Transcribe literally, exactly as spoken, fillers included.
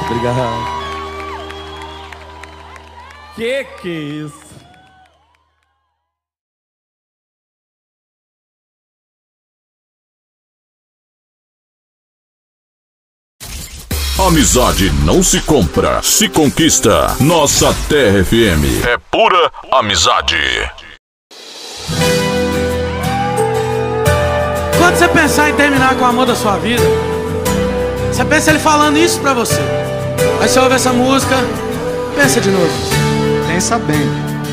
Obrigado. Que que é isso? Amizade não se compra, se conquista. Nossa Terra F M é pura amizade. Quando você pensar em terminar com o amor da sua vida, você pensa ele falando isso pra você. Aí você ouve essa música, pensa de novo. Pensa bem.